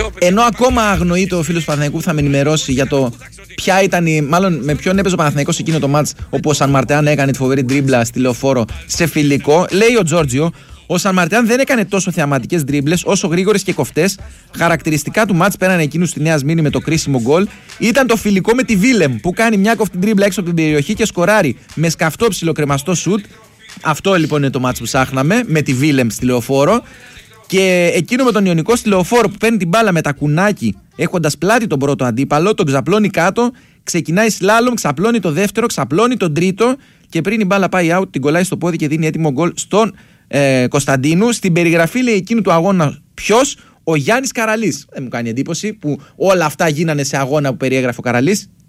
Ενώ ακόμα αγνοείται ο φίλος του Παναθηναϊκού που θα με ενημερώσει για το ποια ήταν μάλλον με ποιον έπαιζε ο Παναθηναϊκός σε εκείνο το μάτς όπου ο Σαν Μαρτεάν έκανε τη φοβερή ντρίμπλα στη Λεωφόρο σε φιλικό. Λέει ο Τζόρτζιο, ο Σαν Μαρτεάν δεν έκανε τόσο θεαματικές ντρίμπλες όσο γρήγορες και κοφτές. Χαρακτηριστικά του μάτς πέραν εκείνου στη Νέα Σμύρνη με το κρίσιμο γκολ ήταν το φιλικό με τη Βίλεμ που κάνει μια κοφτή ντρίμπλα έξω από την περιοχή και σκοράρει με σκαφτό ψιλοκρεμαστό σουτ. Αυτό λοιπόν είναι το μάτς που ψάχναμε με τη Βίλεμ στη Λεωφόρο. Και εκείνο με τον Ιωνικό στη Λεωφόρο που παίρνει την μπάλα με τα κουνάκι, έχοντας πλάτη τον πρώτο αντίπαλο, τον ξαπλώνει κάτω, ξεκινάει σλάλομ, ξαπλώνει το δεύτερο, ξαπλώνει τον τρίτο και πριν η μπάλα πάει out, την κολλάει στο πόδι και δίνει έτοιμο γκολ στον Κωνσταντίνου. Στην περιγραφή λέει εκείνου του αγώνα ποιος? Ο Γιάννης Καραλής. Δεν μου κάνει εντύπωση που όλα αυτά γίνανε σε αγώνα που περιέγραφε ο Καραλής.